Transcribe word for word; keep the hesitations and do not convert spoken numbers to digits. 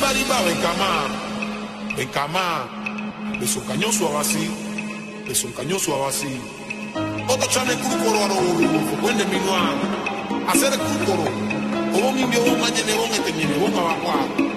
Bariba Bencama, Bencama, beso cañoso abasi, beso cañoso abasi. Otro chame cúcoro a lo buen de minuá, hacer cúcoro, como mi biobón, mañana bon, este mi biobón abajo.